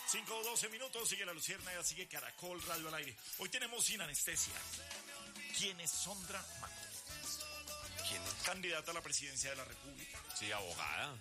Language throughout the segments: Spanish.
5:12, sigue La Luciérnaga, sigue Caracol Radio al aire. Hoy tenemos Sin Anestesia. ¿Quién es Sondra Maco? ¿Quién es? Candidata a la presidencia de la República. Sí, abogada.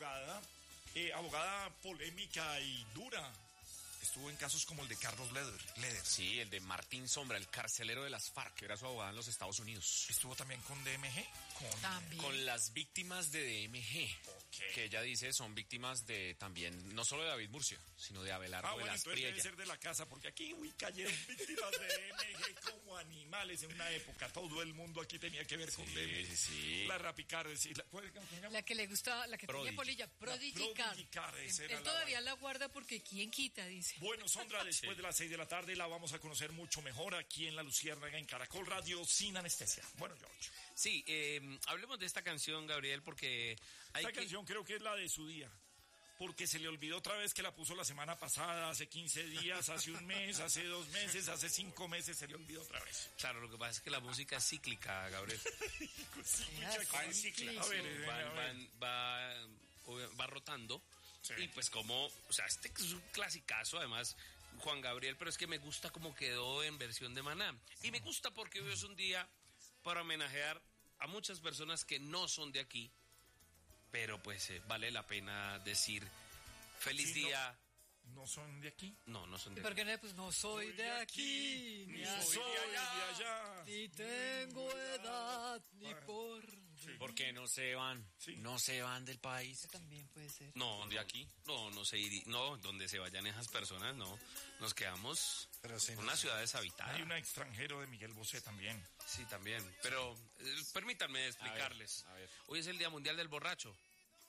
Abogada polémica y dura. Estuvo en casos como el de Carlos Leder. Sí, el de Martín Sombra, el carcelero de las FARC, que era su abogada en los Estados Unidos. Estuvo también con DMG. Con las víctimas de DMG. Okay. Que ella dice son víctimas de también, no solo de David Murcia, sino de Abelardo de las entonces debe Priella. ser de la casa, porque aquí cayeron víctimas de DMG como animales en una época. Todo el mundo aquí tenía que ver con DMG. Sí. La Rapicar, la que le gustaba, la que Prodigy. tenía polilla, Prodigy Car. Él todavía la guarda porque ¿quién quita? Dice. Bueno, Sondra, después de las 6 de la tarde la vamos a conocer mucho mejor aquí en La Luciérnaga, en Caracol Radio, Sin Anestesia. Bueno, George. Sí, hablemos de esta canción, Gabriel, porque esta canción creo que es la de su día, porque se le olvidó otra vez que la puso la semana pasada, hace 15 días, hace un mes, hace 2 meses, hace 5 meses, se le olvidó otra vez. Claro, lo que pasa es que la música es cíclica, Gabriel. Cíclica. A ver, va rotando. Sí. Y pues este es un clasicazo, además, Juan Gabriel, pero es que me gusta cómo quedó en versión de Maná. Y me gusta porque hoy es un día para homenajear a muchas personas que no son de aquí, pero pues vale la pena decir feliz día. ¿No son de aquí? No son de ¿Por aquí. qué no? Pues no soy de aquí, ni soy de allá. ni tengo edad, ni por... ¿Por qué no se van? Sí. No se van del país. Eso también puede ser. No, de aquí. No se iría. No, donde se vayan esas personas, no. Nos quedamos en una ciudad deshabitada. Hay un extranjero de Miguel Bosé también. Sí, también. Pero permítanme explicarles. A ver. Hoy es el Día Mundial del Borracho.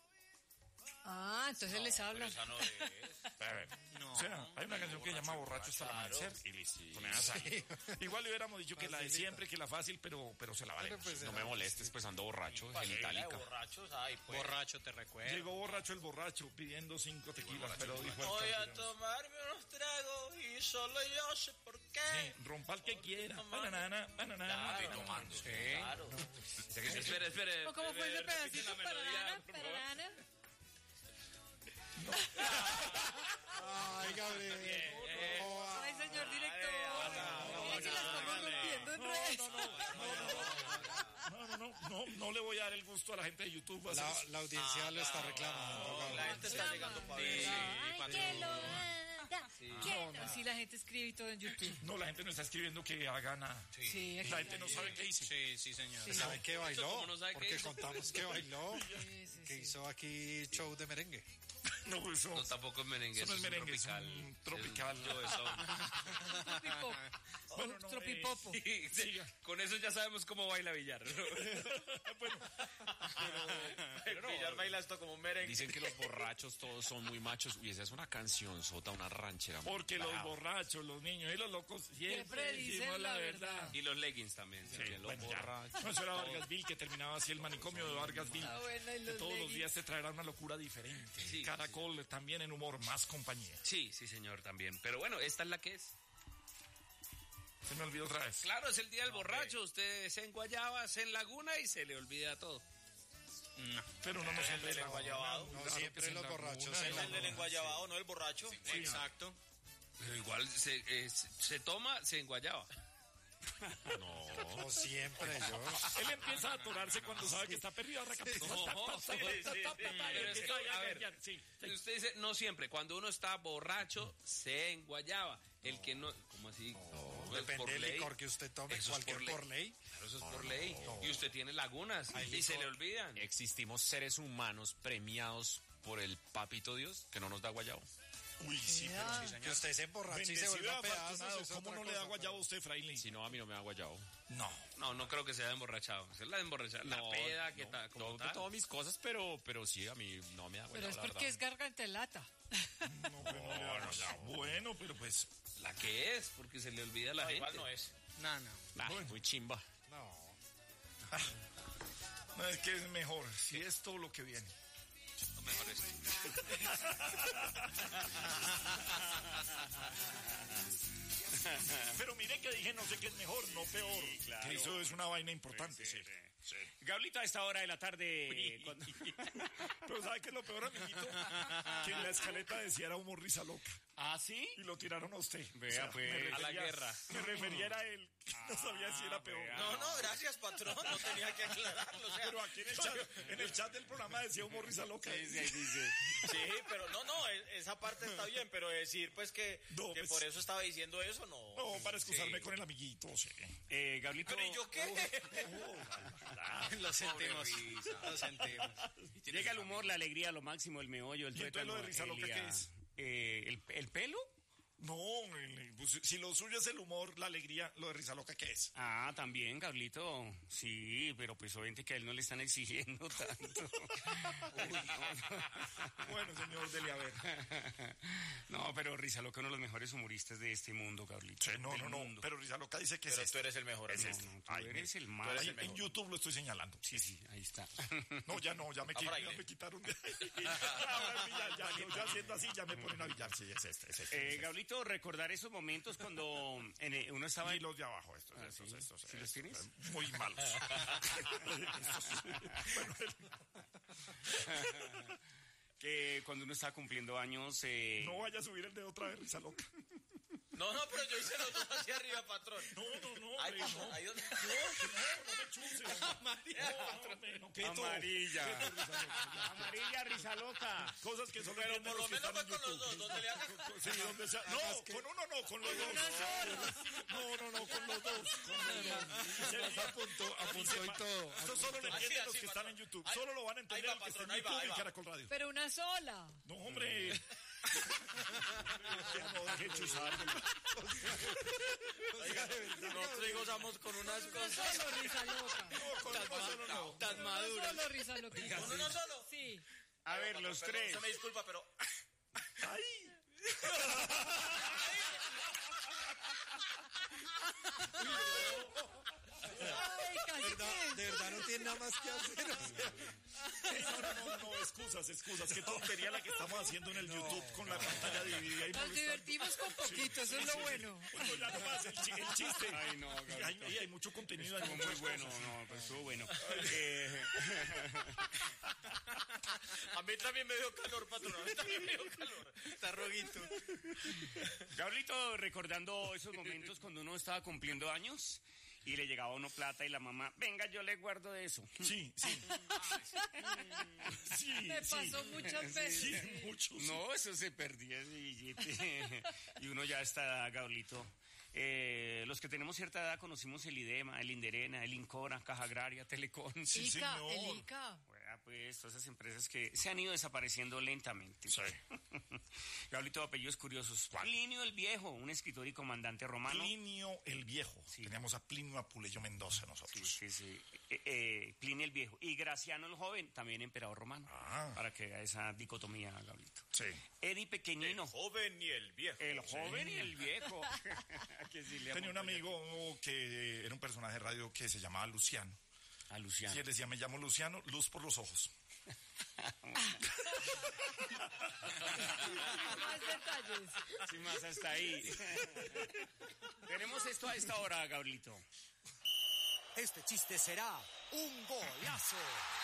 Ah, entonces les habla. Esa no es. A ver. O sea, hay una canción que se llama Borracho hasta el amanecer y listo. Con esa sale. Igual le hubiéramos dicho que la de siempre, que la fácil, pero se la vale. No me molestes, pues ando borracho, genitálica. Borracho, te recuerdo. Llegó borracho el borracho pidiendo 5 tequilas, pero dijo el Voy a cantinero, tomarme unos tragos y solo yo sé por qué. sí, rompa el que quiera. Banana. Claro, tomando. sí. Claro. Espere. ¿O cómo fue ese repite pedacito? la melodía, por favor. Parana. Ay, Gabriel. Ay, señor director. Mira que la estamos rompiendo en redes. No le voy a dar el gusto a la gente de YouTube. La audiencia lo está reclamando, La Gabriel. gente está llegando para ver. Ay, que lo haga. Así la gente escribe y todo en YouTube. No, la gente no está escribiendo que haga nada. Sí, La gente no sabe qué hice. Sí, señor. Sí. ¿Sabe que bailó? ¿Cómo no sabe qué Porque hizo? contamos que bailó, Sí. que hizo aquí show de merengue. No, eso No, tampoco es merengue. Eso no es un merengue, es tropical. un tropical. Yo eso. Tropipop. Bueno, no, Tropipopo. Sí, con eso ya sabemos cómo baila Villar. bueno, Pero no, Villar baila esto como un merengue. Dicen que los borrachos todos son muy machos. Y esa es una canción sota, una ranchera. porque los brava. borrachos, los niños y los locos siempre dicen decimos la la verdad. verdad. Y los leggings también. Sí, los bueno, ya. borrachos. No, eso era Vargasville, que terminaba así el manicomio de Vargasville. Ah, bueno, y Que los todos los leggings. días te traerá una locura diferente. Sí, Caracol también en humor, más compañía. Sí, señor, también. Pero bueno, esta es la que es. Se me olvidó otra vez. Claro, es el día del borracho. Usted se enguayaba, se enlaguna y se le olvida todo. No. Pero no siempre El enguayabado. No siempre los borrachos Es el del enguayabado, no el borracho. Sí. Exacto. Pero igual se toma, se enguayaba. No siempre, yo. Él empieza a atorarse cuando sabe que está perdido. Pero es que, a ver, Sí. usted dice, no siempre. Cuando uno está borracho, se enguayaba. El que no, ¿cómo así? No, Depende del licor que usted tome, Eso es cualquier por ley. Claro, eso es por ley. Y usted tiene lagunas y se le olvidan. Existimos seres humanos premiados por el papito Dios que no nos da guayabo. Uy, sí, pero Que usted se emborrache y se bendecido, vuelva a afortunado. pedazos. es ¿Cómo otra no le da cosa, guayabo a usted, fraile? Si no, a mí no me da guayabo. No. No creo que sea emborrachado. Es la emborrachada. La peda que está como No, tal. todas mis cosas, pero sí, a mí no me da Pero guayabo, es la porque verdad. es garganta de lata. Bueno, pero pues... La que es, porque se le olvida a la gente. Igual no es. Nah, muy chimba. No. No, es que es mejor. Si es todo lo que viene. Lo mejor es. Pero mire que dije no sé qué es mejor, no peor. claro. Que eso es una vaina importante, sí. Gablito, a esta hora de la tarde. Pero ¿sabe qué es lo peor, amiguito? Que en la escaleta decía era humor risa loca. ¿Ah, sí? y lo tiraron a usted. Vea, pues. A la guerra. Me refería a él, que no sabía si era peor. vea. No, gracias, patrón. No tenía que aclararlo. O sea, Pero aquí en el chat del programa decía humor risa loca. Sí, ahí dice. sí, pero no, esa parte está bien, pero decir pues que Pues, por eso estaba diciendo eso, no. No, para excusarme Sí. con el amiguito, sí. Gablito. Pero ¿y yo qué? Lo sentimos. Lo sentimos. Llega el humor, la alegría, lo máximo, el meollo, el ¿Y entonces tuétano. lo de risa loca qué es? ¿El pelo? No, pues, si lo suyo es el humor, la alegría, lo de risa loca, ¿qué es? Ah, también, Gablito. Sí, pero pues obviamente que a él no le están exigiendo tanto. Bueno, señor Dele, a ver. No, pero Risa Loca, uno de los mejores humoristas de este mundo, Gablito. Sí, no, Del no, no, mundo. pero risa loca dice que es Pero este. tú eres el mejor. Es amigo. este. No, tú Ay, eres el tú más. eres Ahí el mejor. en YouTube lo estoy señalando. Sí, sí, ahí está. No, ya no, ya me fraile. quitaron de ahí. Ahora sí, yo haciendo así, ya me ponen a billar. Sí, es este, es este. es este. Gablito, recordar esos momentos cuando uno estaba... Y los de abajo, estos. ¿Sí los tienes? Muy malos. Bueno, Que cuando uno estaba cumpliendo años... no vaya a subir el dedo otra vez, risa loca. No, pero yo hice los dos hacia arriba, patrón. No, Ay, hombre, patrón, no. ahí donde... No me chuse. No, ¿qué todo? Amarilla. Amarilla, Risa Loca. Cosas que solo Pero entienden por lo los que menos están fue en con los YouTube. dos, donde le haga... Sí, donde sea. No, con uno no, con los dos. No, con los dos. Apuntó y todo. Esto solo lo entienden los así, que están patrón. en YouTube. Ahí- Solo lo van a entender ahí va, los que están patrón, en ahí va, YouTube ahí y va. Caracol Radio. Pero una sola. No, hombre. No, deje chuzar. Nosotros gozamos con unas Una cosas solo risa loca. No, con uno solo no. tan Una maduras. solo risa loca. ¿Con uno solo? Sí. A ver, los Perdón, tres. usted me disculpa, pero... Ay. Ay, casi que... De verdad no tiene nada más que hacer. No, excusas. Qué tontería la que estamos haciendo en el YouTube con la pantalla dividida y Nos divertimos con poquito, eso es lo bueno. Bueno, ya no más, el chiste. Ay, no, Gablito. Hay mucho contenido. Estuvo muy bueno, no, pues estuvo bueno. A mí también me dio calor, patrón. A mí también me dio calor. Está roguito. Gablito, recordando esos momentos cuando uno estaba cumpliendo años y le llegaba a uno plata y la mamá, venga, yo le guardo de eso. Sí. Me pasó muchas veces. Sí, muchos. No, eso se perdía ese billete. Y uno ya está, Gablito. Los que tenemos cierta edad conocimos el IDEMA, el Inderena, el Incora, Caja Agraria, Telecom. Sí, Ica, señor. el Ica. Pues todas esas empresas que se han ido desapareciendo lentamente. Sí. Gablito, apellidos curiosos. Plinio el Viejo, un escritor y comandante romano. Plinio el Viejo. Sí. Teníamos a Plinio Apuleyo Mendoza nosotros. Sí. Plinio el Viejo. Y Graciano el Joven, también emperador romano. Ah. Para que haya esa dicotomía, Gablito. Sí. Eddie Pequeñino. Joven y el viejo. El joven y el viejo. Que sí le Tenía un amo, amigo que era un personaje de radio que se llamaba Luciano. A Luciano. Y él decía, me llamo Luciano, luz por los ojos. Más detalles. Sin más, hasta ahí. Tenemos esto a esta hora, Gablito. Este chiste será un golazo.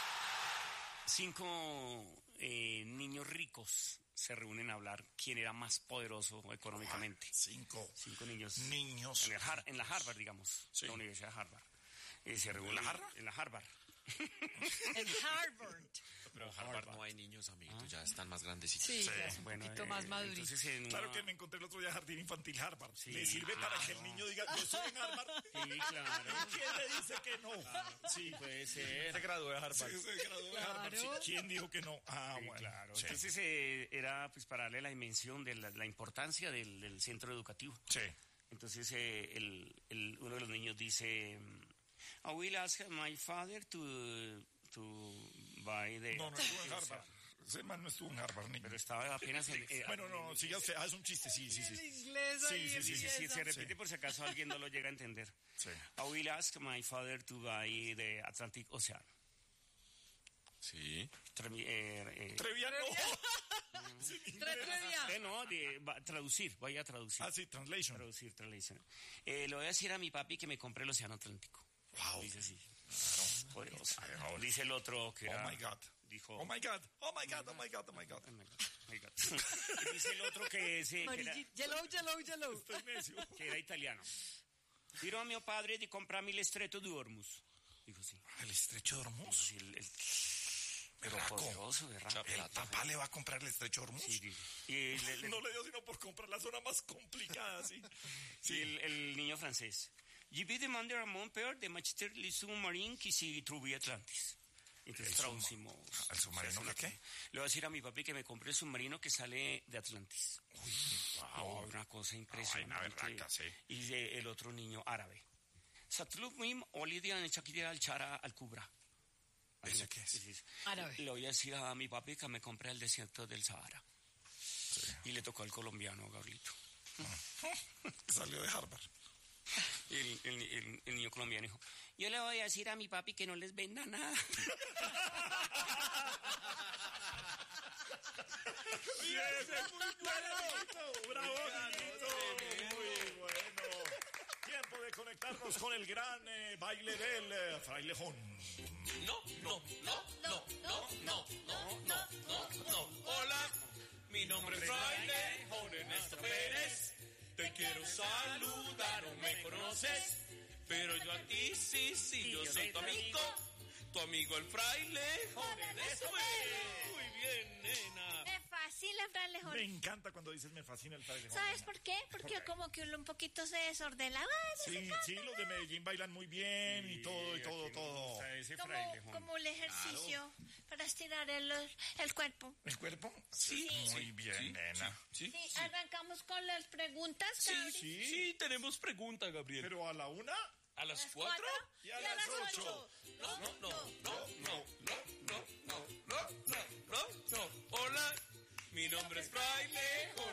5 niños ricos se reúnen a hablar quién era más poderoso económicamente. 5 niños. niños. En la Harvard, digamos. Sí. La Universidad de Harvard. Se reúnen, la Harvard? En la Harvard. En Pero Harvard. en Harvard no hay niños, amiguitos, ya están más grandecitos. Sí, ya es un poquito más madurito. Entonces, en Claro una- que me encontré el otro día Jardín Infantil Harvard. Sí, Le sirve para que el niño diga, yo estoy en Harvard. Sí, claro. ¿Quién le dice que no? Sí, Puede ser. Se graduó de Harvard. Sí, se graduó de Harvard. Sí, Claro. ¿quién dijo que no? Ah, Sí, bueno. claro. Sí. Entonces era pues para darle la dimensión de la importancia del centro educativo. Sí. Entonces uno de los niños dice, I will ask my father to buy the... No estuvo en Harvard. Ese man no estuvo en Harvard, niño. Pero estaba apenas en... Bueno, no, siga usted. Ah, es un chiste, sí. El inglés Sí, ahí sí, sí, Sí, empieza. se repite por si acaso alguien no lo llega a entender. Sí. I will ask my father to buy the Atlantic Ocean. Sí. Treviano. Sí, inglés. Trevia. No, traducir, voy a traducir. Ah, sí, translation. Translation. Le voy a decir a mi papi que me compre el Océano Atlántico. Wow. Dice así. Claro. Poderoso. No, Dice el otro que Oh era... my God. dijo. Oh my God, oh my God, oh my God, oh my God. Oh my God, oh my God. Y dice el otro que Yellow. Estoy necio. que era italiano. Dirò a mio padre di comprarmi il stretto di Hormuz. Dijo sí. El estrecho de Hormuz. Sí, pero Berraco. poderoso, ¿verdad? El papá le va a comprar el estrecho de Hormuz. Sí, y No le dio sino por comprar la zona más complicada, sí. sí, el niño francés. Je vais demander à mon père de m'acheter le sous-marin qui s'y trouvait Atlantis. Entonces traducimos. ¿Al submarino o sea, qué? Le voy a decir a mi papi que me compre el submarino que sale de Atlantis. Wow. Una cosa Vaina impresionante. berraca, sí. Y el otro niño árabe. Satlub mim olidia en Shakira al Chara al Kubra. ¿Ese qué es? Árabe. Le voy a decir a mi papi que me compre el desierto del Sahara. Y le tocó al colombiano, Gabrielito. Salió de Harvard. Y el niño colombiano dijo, yo le voy a decir a mi papi que no les venda nada. ¡Bravo, niñito! Muy bueno. Tiempo de conectarnos con el gran baile del frailejón. No. Hola, mi nombre es Fraile Ernesto Pérez. Te quiero saludar, no me conoces, pero yo a ti sí, yo soy tu amigo el fraile Ernesto Pérez. Muy bien, nena. Me fascina el frailejón. Me encanta cuando dices me fascina el frailejón. ¿Sabes por qué? Porque como que uno un poquito se desordena. Sí, los de Medellín bailan muy bien y todo. Ese frailejón. Como el ejercicio para estirar el cuerpo. ¿El cuerpo? Sí. Muy bien, nena. Sí, arrancamos con las preguntas, Gabriel. Sí, tenemos pregunta, Gabriel. Pero a la 1, ¿A las 4? y a las 8. No. Hola, mi nombre es Fraile